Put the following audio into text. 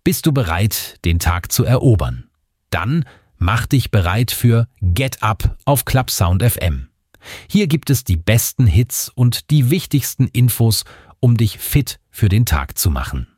Bist du bereit, den Tag zu erobern? Dann mach dich bereit für Get Up auf Clubsound FM. Hier gibt es die besten Hits und die wichtigsten Infos, um dich fit für den Tag zu machen.